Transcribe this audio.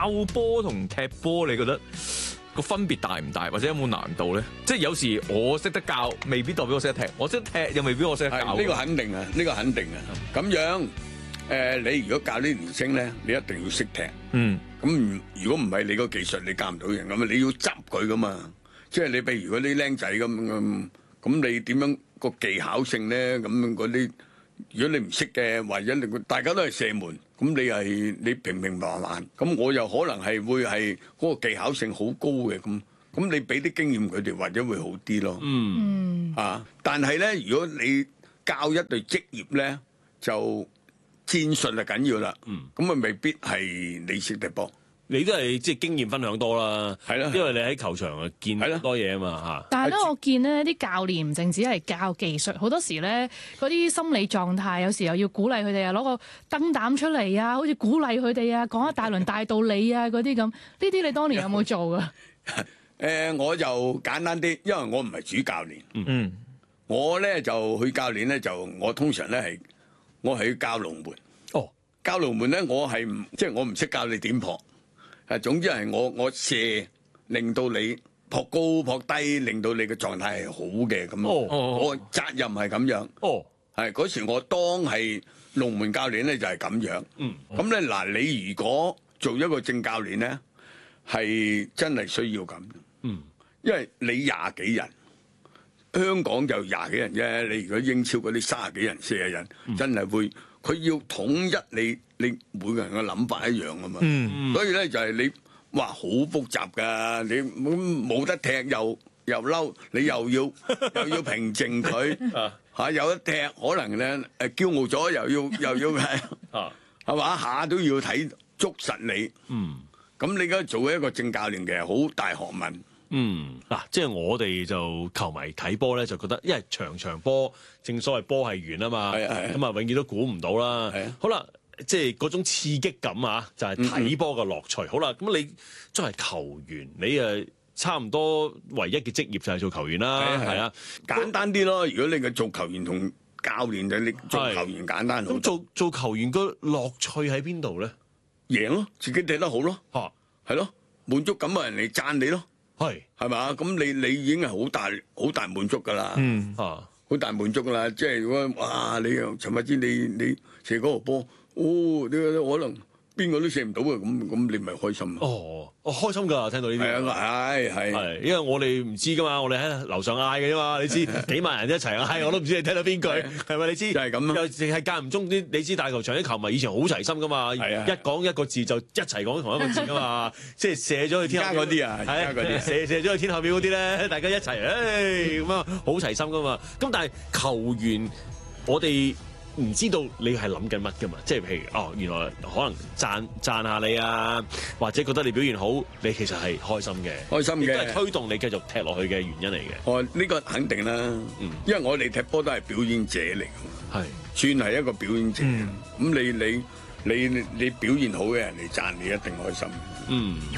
教波同踢波，你覺得個分別大唔大，或者有冇難度咧？即係有時我識得教，未必代表我識得踢；我識得踢，又未必我識得教。 呢個肯定啊，呢個肯定啊。咁樣你如果教啲年青咧，你一定要識踢。咁如果唔係你個技術，你教唔到人咁啊，你要執佢噶嘛。即係你譬如嗰啲僆仔咁你點樣個技巧性咧？咁嗰啲如果你唔識嘅，或者大家都係射門，咁你平平凡凡，咁我又可能係會係嗰個技巧性好高嘅咁你俾啲經驗佢哋，或者會好啲咯。但係咧，如果你教一隊職業咧，就戰術就緊要啦。咁啊，未必係你識踢波。 你都係即係經驗分享多啦， 係啦， 因為你喺球場啊見多嘢啊嘛嚇。 但係咧，我見呢啲教練唔淨止係教技術，好多時咧嗰啲心理狀態，有時又要鼓勵佢哋啊，攞個燈膽出嚟啊，好似鼓勵佢哋啊，講一大輪大道理啊嗰啲咁。呢啲你當年有冇做噶？ 我就簡單啲，因為我唔係主教練。我咧就去教練咧，我通常咧我係要教龍門。教龍門咧，我唔識教你點撲。總之係我射，令到你撲高撲低，令到你嘅狀態係好嘅咁。我責任係咁樣。係嗰時我當係龍門教練咧，就係咁樣。咁咧嗱，你如果做一個正教練咧，係真係需要咁。因為你20幾人，香港就20幾人啫。你如果英超嗰啲30幾人、40人，真係會。佢要統一你每個人嘅諗法一樣啊嘛，所以咧就係你哇好複雜噶，你冇得踢又嬲，你又要平靜佢嚇，有得踢可能咧驕傲咗又要係嘛，下都要睇捉實你，咁你而家做一個正教練嘅好大學問。 嗱，即係我哋就球迷睇波咧，就覺得，因為場波，正所謂波係圓啊嘛，咁啊永遠都估唔到啦。好啦，即係嗰種刺激感啊，就係睇波嘅樂趣。好啦，咁你作為球員，你差唔多唯一嘅職業就係做球員啦，係啊， 簡單啲咯。如果你嘅做球員同教練就你做球員簡單好多。 咁做球員個樂趣喺邊度咧？ 贏咯，自己踢得好咯，係咯，滿足感啊，人哋讚你咯。係嘛？咁你已經係好大滿足噶啦，好大滿足噶啦。即係如果哇，你尋日知你射嗰個波，你可能邊個都射唔到嘅，咁你咪開心咯。 開心㗎，聽到呢啲。係，因為我哋唔知㗎嘛，我哋喺樓上嗌嘅啫嘛，你知幾萬人一齊嗌，我都唔知你聽到邊句，係咪？你知就係咁，又淨係間唔中啲，你知大球場啲球迷以前好齊心㗎嘛，一講一個字就一齊講同一個字㗎嘛，即係射咗去天後嗰啲啊，射咗去天后廟嗰啲咧，大家一齊，咁啊好齊心㗎嘛。咁但係球員，我哋唔知道你係諗緊乜㗎嘛？即係譬如原來可能讚下你啊，或者覺得你表現好，你其實係開心嘅，亦都係推動你繼續踢落去嘅原因嚟嘅。 呢個肯定啦，因為我哋踢波都係表演者嚟㗎嘛，算係一個表演者。咁你表現好嘅人嚟讚你，一定開心。